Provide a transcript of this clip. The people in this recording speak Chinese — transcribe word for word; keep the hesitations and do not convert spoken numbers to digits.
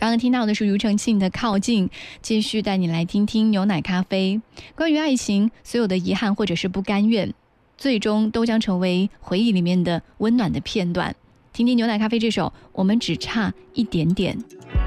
刚刚听到的是庾澄庆的《靠近》，继续带你来听听牛奶咖啡。关于爱情，所有的遗憾或者是不甘愿，最终都将成为回忆里面的温暖的片段。听听牛奶咖啡这首《我们只差一点点》。